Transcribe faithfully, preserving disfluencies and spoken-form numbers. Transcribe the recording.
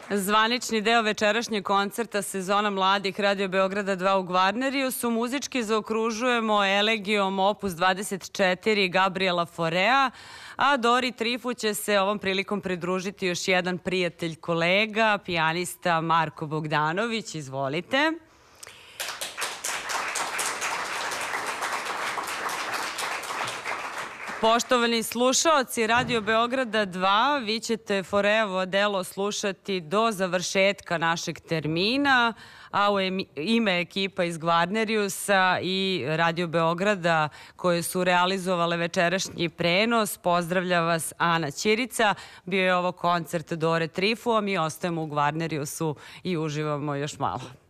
Zvanični deo večerašnjeg koncerta Sezona mladih Radio Beograda dva u Gvarneriusu muzički zaokružujemo elegijom opus dvadeset četiri Gabriela Faurea, a Dori Trifu će se ovom prilikom pridružiti još jedan prijatelj kolega, pijanista Marko Bogdanović. Izvolite. Poštovani slušaoci Radio Beograda dva, vi ćete Faureovo delo slušati do završetka našeg termina, a u ime ekipa iz Gvarneriusa i Radio Beograda koje su realizovale večerašnji prenos, pozdravlja vas Ana Ćirica. Bio je ovo koncert Dore Trifu, a mi ostajemo u Gvarneriusu i uživamo još malo.